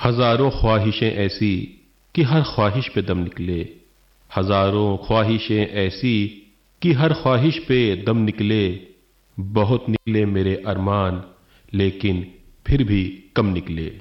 हजारों ख्वाहिशें ऐसी कि हर ख्वाहिश पे दम निकले, हजारों ख्वाहिशें ऐसी कि हर ख्वाहिश पे दम निकले। बहुत निकले मेरे अरमान, लेकिन फिर भी कम निकले।